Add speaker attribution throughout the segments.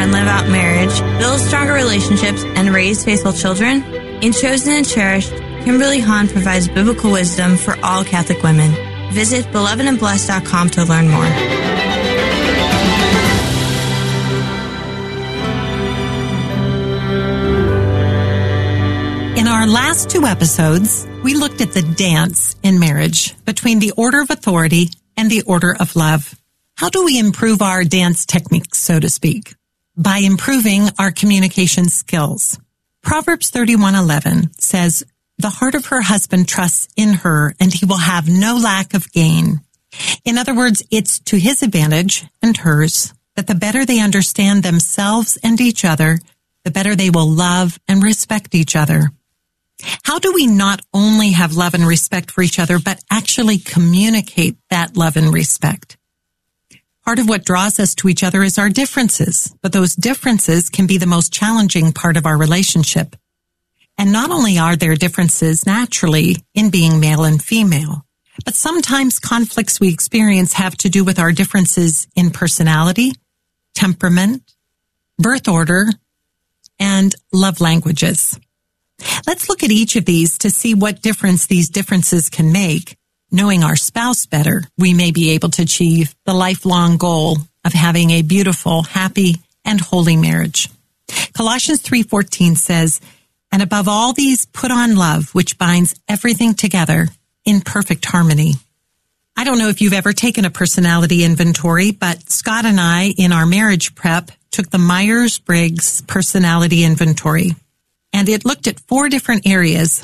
Speaker 1: and live out marriage, build stronger relationships, and raise faithful children? In Chosen and Cherished, Kimberly Hahn provides biblical wisdom for all Catholic women. Visit belovedandblessed.com to learn more.
Speaker 2: In our last two episodes, we looked at the dance in marriage between the order of authority and the order of love. How do we improve our dance techniques, so to speak? By improving our communication skills. Proverbs 31:11 says, "The heart of her husband trusts in her, and he will have no lack of gain." In other words, it's to his advantage and hers that the better they understand themselves and each other, the better they will love and respect each other. How do we not only have love and respect for each other, but actually communicate that love and respect? Part of what draws us to each other is our differences, but those differences can be the most challenging part of our relationship. And not only are there differences naturally in being male and female, but sometimes conflicts we experience have to do with our differences in personality, temperament, birth order, and love languages. Let's look at each of these to see what difference these differences can make. Knowing our spouse better, we may be able to achieve the lifelong goal of having a beautiful, happy, and holy marriage. Colossians 3:14 says, "And above all these, put on love, which binds everything together in perfect harmony." I don't know if you've ever taken a personality inventory, but Scott and I, in our marriage prep, took the Myers-Briggs personality inventory. And it looked at 4 different areas.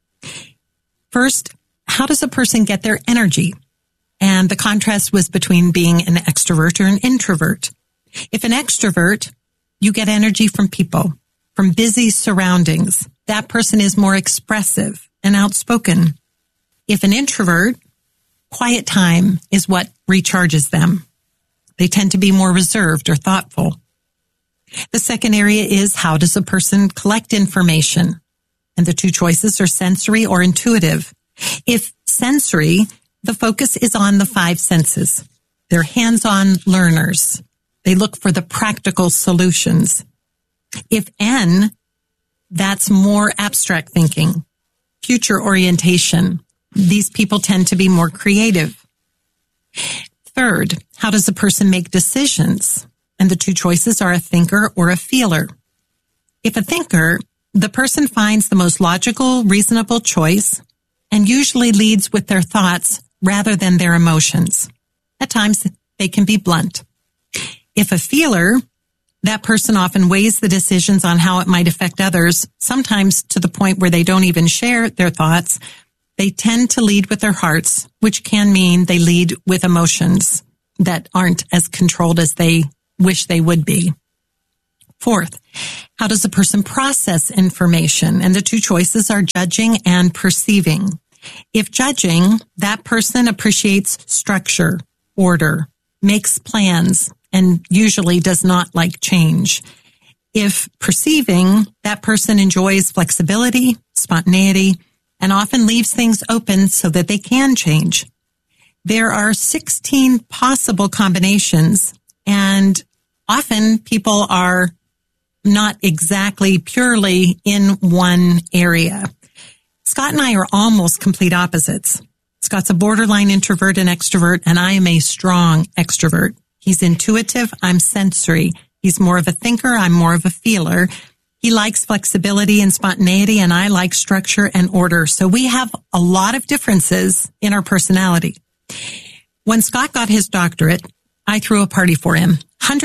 Speaker 2: First, how does a person get their energy? And the contrast was between being an extrovert or an introvert. If an extrovert, you get energy from people, from busy surroundings. That person is more expressive and outspoken. If an introvert, quiet time is what recharges them. They tend to be more reserved or thoughtful. The second area is, how does a person collect information? And the 2 choices are sensory or intuitive. If sensory, the focus is on the 5 senses. They're hands-on learners. They look for the practical solutions. If N, that's more abstract thinking, future orientation. These people tend to be more creative. Third, how does a person make decisions? And the 2 choices are a thinker or a feeler. If a thinker, the person finds the most logical, reasonable choice and usually leads with their thoughts rather than their emotions. At times, they can be blunt. If a feeler, that person often weighs the decisions on how it might affect others, sometimes to the point where they don't even share their thoughts. They tend to lead with their hearts, which can mean they lead with emotions that aren't as controlled as they wish they would be. Fourth, how does a person process information? And the 2 choices are judging and perceiving. If judging, that person appreciates structure, order, makes plans, and usually does not like change. If perceiving, that person enjoys flexibility, spontaneity, and often leaves things open so that they can change. There are 16 possible combinations, and often people are not exactly purely in one area. Scott and I are almost complete opposites. Scott's a borderline introvert and extrovert, and I am a strong extrovert. He's intuitive, I'm sensory. He's more of a thinker, I'm more of a feeler. He likes flexibility and spontaneity, and I like structure and order. So we have a lot of differences in our personality. When Scott got his doctorate, I threw a party for him.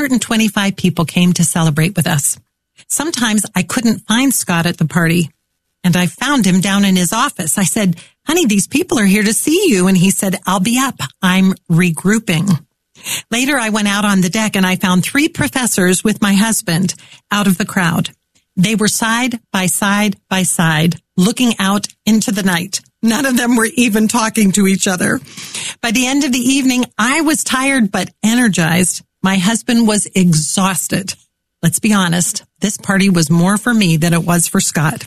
Speaker 2: 125 people came to celebrate with us. Sometimes I couldn't find Scott at the party, and I found him down in his office. I said, "Honey, these people are here to see you." And he said, "I'll be up. I'm regrouping." Later, I went out on the deck and I found 3 professors with my husband out of the crowd. They were side by side by side, looking out into the night. None of them were even talking to each other. By the end of the evening, I was tired but energized. My husband was exhausted. Let's be honest, this party was more for me than it was for Scott.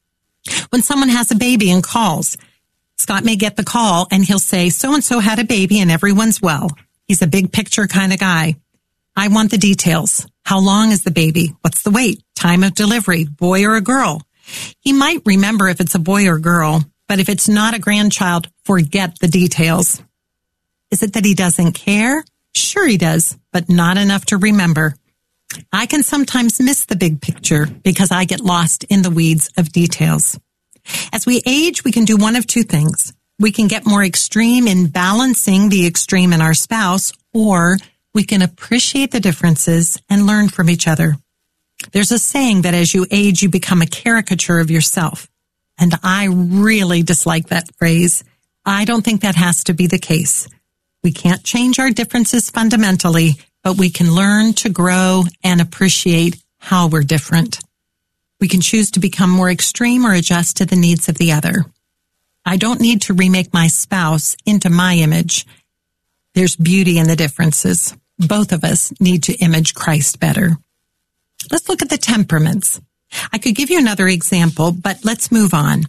Speaker 2: When someone has a baby and calls, Scott may get the call and he'll say, "So-and-so had a baby and everyone's well." He's a big picture kind of guy. I want the details. How long is the baby? What's the weight? Time of delivery? Boy or a girl? He might remember if it's a boy or girl, but if it's not a grandchild, forget the details. Is it that he doesn't care? Sure he does, but not enough to remember. I can sometimes miss the big picture because I get lost in the weeds of details. As we age, we can do one of two things. We can get more extreme in balancing the extreme in our spouse, or we can appreciate the differences and learn from each other. There's a saying that as you age, you become a caricature of yourself. And I really dislike that phrase. I don't think that has to be the case. We can't change our differences fundamentally, but we can learn to grow and appreciate how we're different. We can choose to become more extreme or adjust to the needs of the other. I don't need to remake my spouse into my image. There's beauty in the differences. Both of us need to image Christ better. Let's look at the temperaments. I could give you another example, but let's move on.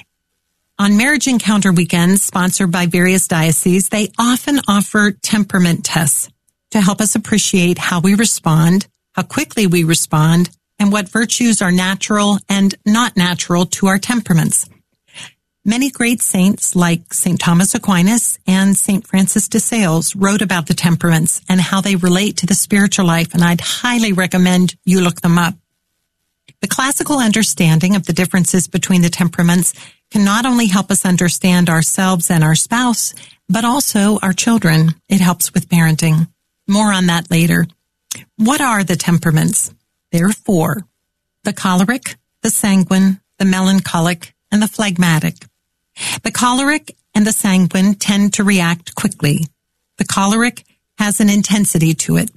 Speaker 2: On Marriage Encounter weekends, sponsored by various dioceses, they often offer temperament tests to help us appreciate how we respond, how quickly we respond, and what virtues are natural and not natural to our temperaments. Many great saints like St. Thomas Aquinas and St. Francis de Sales wrote about the temperaments and how they relate to the spiritual life, and I'd highly recommend you look them up. The classical understanding of the differences between the temperaments can not only help us understand ourselves and our spouse, but also our children. It helps with parenting. More on that later. What are the temperaments? There are four: the choleric, the sanguine, the melancholic, and the phlegmatic. The choleric and the sanguine tend to react quickly. The choleric has an intensity to it.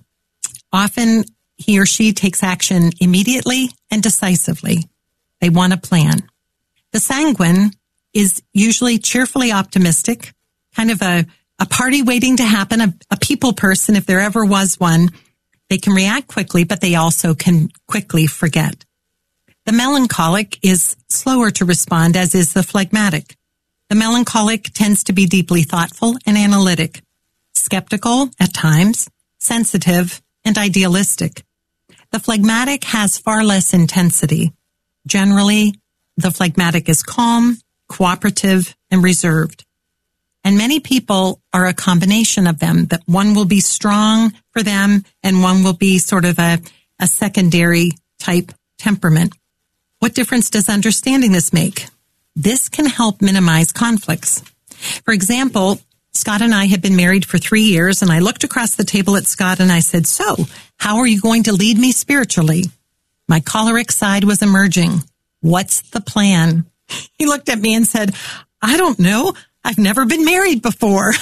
Speaker 2: Often he or she takes action immediately and decisively. They want a plan. The sanguine is usually cheerfully optimistic, kind of a party waiting to happen, a people person if there ever was one. They can react quickly, but they also can quickly forget. The melancholic is slower to respond, as is the phlegmatic. The melancholic tends to be deeply thoughtful and analytic, skeptical at times, sensitive, and idealistic. The phlegmatic has far less intensity. Generally, the phlegmatic is calm, cooperative, and reserved. And many people are a combination of them, that one will be strong for them and one will be sort of a secondary type temperament. What difference does understanding this make? This can help minimize conflicts. For example, Scott and I had been married for 3 years, and I looked across the table at Scott and I said, "So, how are you going to lead me spiritually?" My choleric side was emerging. "What's the plan?" He looked at me and said, "I don't know. I've never been married before."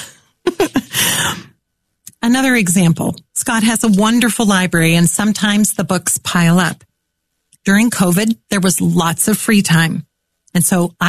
Speaker 2: Another example, Scott has a wonderful library, and sometimes the books pile up. During COVID, there was lots of free time. And so